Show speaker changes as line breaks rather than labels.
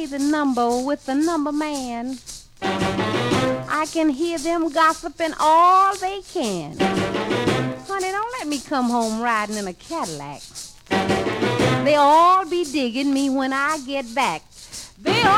the number with the number man. I can hear them gossiping all they can. Honey, don't let me come home riding in a Cadillac. They all be digging me when I get back. They all